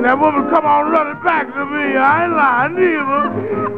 that woman come on running back to me. I ain't lying neither.